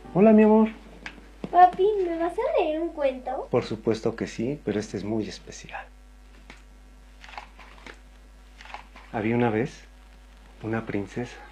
Hola, mi amor. Papi, ¿me vas a leer un cuento? Por supuesto que sí, pero este es muy especial. Había una vez una princesa